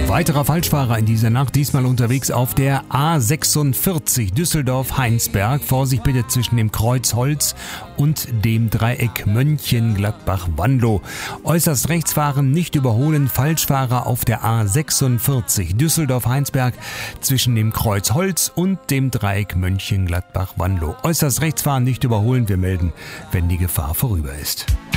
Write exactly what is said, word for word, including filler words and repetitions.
Weiterer Falschfahrer in dieser Nacht, diesmal unterwegs auf der A sechsundvierzig Düsseldorf-Heinsberg. Vorsicht bitte zwischen dem Kreuz Holz und dem Dreieck Mönchengladbach-Wanlo. Äußerst rechts fahren, nicht überholen. Falschfahrer auf der A sechsundvierzig Düsseldorf-Heinsberg zwischen dem Kreuz Holz und dem Dreieck Mönchengladbach-Wanlo. Äußerst rechts fahren, nicht überholen. Wir melden, wenn die Gefahr vorüber ist.